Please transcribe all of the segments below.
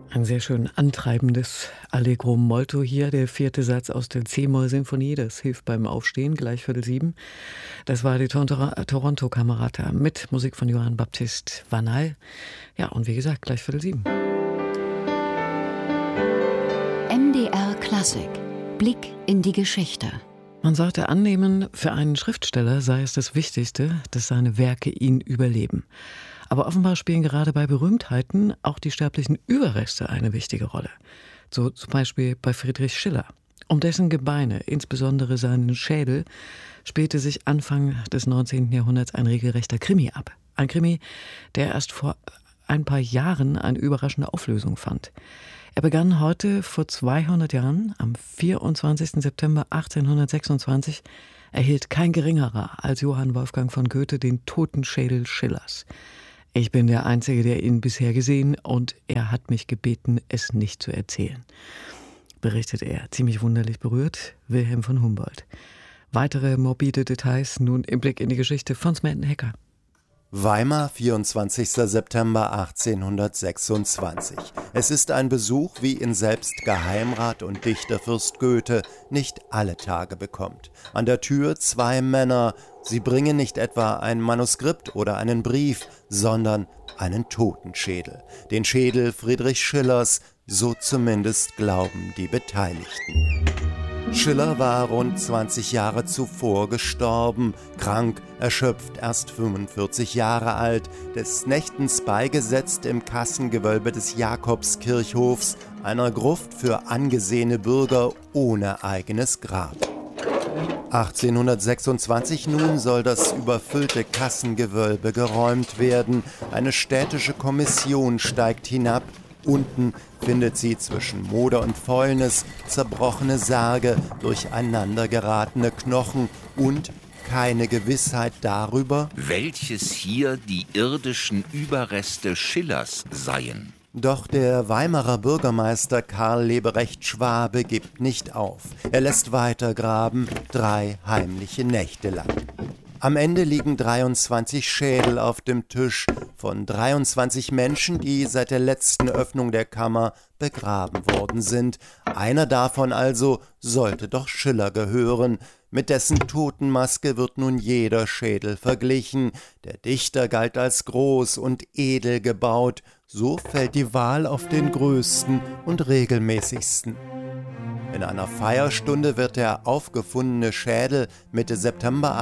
Ein sehr schön antreibendes Allegro molto hier, der 4. Satz aus der C-Moll-Sinfonie. Das hilft beim Aufstehen, gleich 6:45. Das war die Toronto Camerata mit Musik von Johann Baptist Vanal. Ja, und wie gesagt, gleich 6:45. MDR Klassik. Blick in die Geschichte. Man sollte annehmen, für einen Schriftsteller sei es das Wichtigste, dass seine Werke ihn überleben. Aber offenbar spielen gerade bei Berühmtheiten auch die sterblichen Überreste eine wichtige Rolle. So zum Beispiel bei Friedrich Schiller. Um dessen Gebeine, insbesondere seinen Schädel, spielte sich Anfang des 19. Jahrhunderts ein regelrechter Krimi ab. Ein Krimi, der erst vor ein paar Jahren eine überraschende Auflösung fand. Er begann heute vor 200 Jahren, am 24. September 1826, erhielt kein geringerer als Johann Wolfgang von Goethe den Totenschädel Schillers. Ich bin der Einzige, der ihn bisher gesehen, und er hat mich gebeten, es nicht zu erzählen, berichtet er, ziemlich wunderlich berührt, Wilhelm von Humboldt. Weitere morbide Details nun im Blick in die Geschichte von Smelten Hecker. Weimar, 24. September 1826. Es ist ein Besuch, wie ihn selbst Geheimrat und Dichterfürst Goethe nicht alle Tage bekommt. An der Tür 2 Männer. Sie bringen nicht etwa ein Manuskript oder einen Brief, sondern einen Totenschädel. Den Schädel Friedrich Schillers, so zumindest glauben die Beteiligten. Schiller war rund 20 Jahre zuvor gestorben, krank, erschöpft, erst 45 Jahre alt, des Nächtens beigesetzt im Kassengewölbe des Jakobskirchhofs, einer Gruft für angesehene Bürger ohne eigenes Grab. 1826 nun soll das überfüllte Kassengewölbe geräumt werden. Eine städtische Kommission steigt hinab. Unten findet sie zwischen Moder und Fäulnis zerbrochene Särge, durcheinander geratene Knochen und keine Gewissheit darüber, welches hier die irdischen Überreste Schillers seien. Doch der Weimarer Bürgermeister Karl Leberecht Schwabe gibt nicht auf. Er lässt weiter graben, 3 heimliche Nächte lang. Am Ende liegen 23 Schädel auf dem Tisch von 23 Menschen, die seit der letzten Öffnung der Kammer begraben worden sind. Einer davon also sollte doch Schiller gehören. Mit dessen Totenmaske wird nun jeder Schädel verglichen. Der Dichter galt als groß und edel gebaut. So fällt die Wahl auf den größten und regelmäßigsten. In einer Feierstunde wird der aufgefundene Schädel Mitte September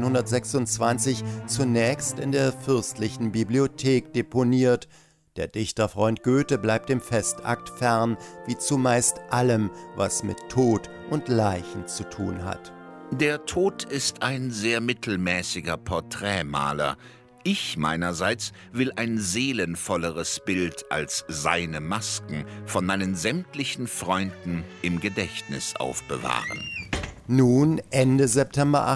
1826 zunächst in der fürstlichen Bibliothek deponiert. Der Dichterfreund Goethe bleibt dem Festakt fern, wie zumeist allem, was mit Tod und Leichen zu tun hat. Der Tod ist ein sehr mittelmäßiger Porträtmaler. Ich meinerseits will ein seelenvolleres Bild als seine Masken von meinen sämtlichen Freunden im Gedächtnis aufbewahren. Nun, Ende September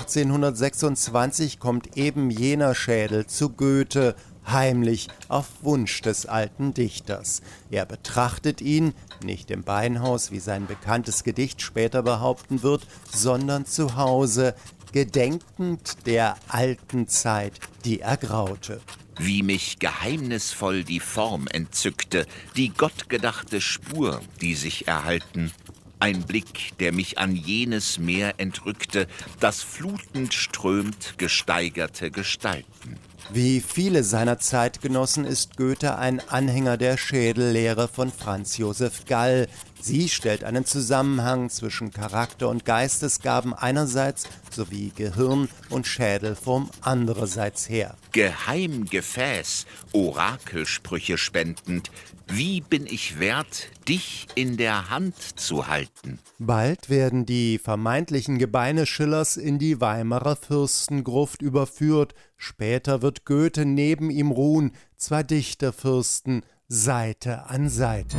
1826, kommt eben jener Schädel zu Goethe, heimlich auf Wunsch des alten Dichters. Er betrachtet ihn, nicht im Beinhaus, wie sein bekanntes Gedicht später behaupten wird, sondern zu Hause, gedenkend der alten Zeit, die ergraute. Wie mich geheimnisvoll die Form entzückte, die gottgedachte Spur, die sich erhalten. Ein Blick, der mich an jenes Meer entrückte, das flutend strömt gesteigerte Gestalten. Wie viele seiner Zeitgenossen ist Goethe ein Anhänger der Schädellehre von Franz Josef Gall. Sie stellt einen Zusammenhang zwischen Charakter- und Geistesgaben einerseits sowie Gehirn- und Schädelform andererseits her. Geheimgefäß, Orakelsprüche spendend, wie bin ich wert, dich in der Hand zu halten? Bald werden die vermeintlichen Gebeine Schillers in die Weimarer Fürstengruft überführt. Später wird Goethe neben ihm ruhen, 2 Dichterfürsten Seite an Seite.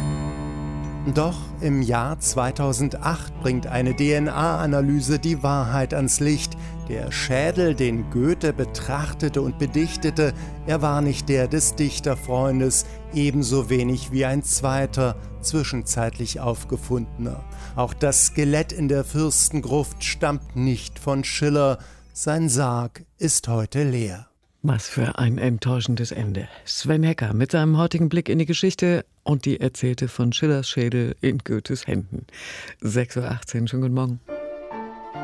Doch im Jahr 2008 bringt eine DNA-Analyse die Wahrheit ans Licht. Der Schädel, den Goethe betrachtete und bedichtete, er war nicht der des Dichterfreundes, ebenso wenig wie ein zweiter, zwischenzeitlich aufgefundener. Auch das Skelett in der Fürstengruft stammt nicht von Schiller. Sein Sarg ist heute leer. Was für ein enttäuschendes Ende. Sven Hecker mit seinem heutigen Blick in die Geschichte und die erzählte von Schillers Schädel in Goethes Händen. 6:18 Uhr, schönen guten Morgen.